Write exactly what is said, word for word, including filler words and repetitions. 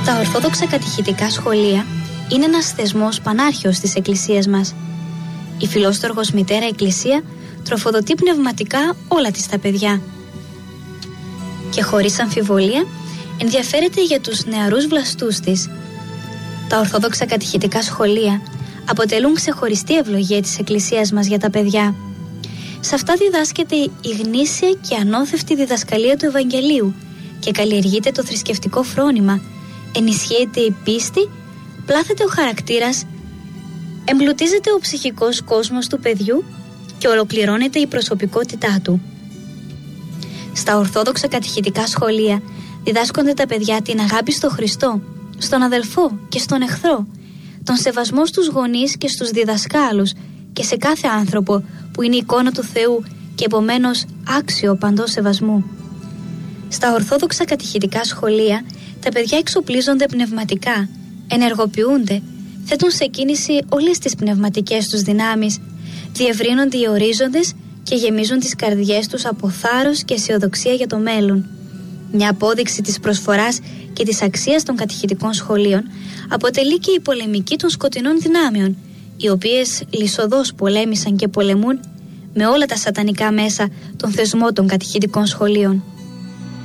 Τα ορθόδοξα κατηχητικά σχολεία είναι ένας θεσμός πανάρχαιος της Εκκλησίας μας. Η φιλόστοργος μητέρα Εκκλησία τροφοδοτεί πνευματικά όλα της τα παιδιά. Και χωρίς αμφιβολία ενδιαφέρεται για τους νεαρούς βλαστούς της. Τα ορθόδοξα κατηχητικά σχολεία αποτελούν ξεχωριστή ευλογία της Εκκλησίας μας για τα παιδιά. Σε αυτά διδάσκεται η γνήσια και ανώθευτη διδασκαλία του Ευαγγελίου και καλλιεργείται το θρησκευτικό φρόνημα, ενισχύεται η πίστη, πλάθεται ο χαρακτήρας, εμπλουτίζεται ο ψυχικός κόσμος του παιδιού και ολοκληρώνεται η προσωπικότητά του. Στα ορθόδοξα κατηχητικά σχολεία διδάσκονται τα παιδιά την αγάπη στο Χριστό, στον αδελφό και στον εχθρό, τον σεβασμό στους γονείς και στους διδασκάλους και σε κάθε άνθρωπο που είναι εικόνα του Θεού και επομένως άξιο παντός σεβασμού. Στα ορθόδοξα κατηχητικά σχολεία τα παιδιά εξοπλίζονται πνευματικά, ενεργοποιούνται, θέτουν σε κίνηση όλες τις πνευματικές τους δυνάμεις, διευρύνονται οι ορίζοντες και γεμίζουν τις καρδιές τους από θάρρος και αισιοδοξία για το μέλλον. Μια απόδειξη της προσφοράς και της αξίας των κατηχητικών σχολείων αποτελεί και η πολεμική των σκοτεινών δυνάμεων, οι οποίες λυσοδώς πολέμησαν και πολεμούν με όλα τα σατανικά μέσα τον θεσμό των κατηχητικών σχολείων.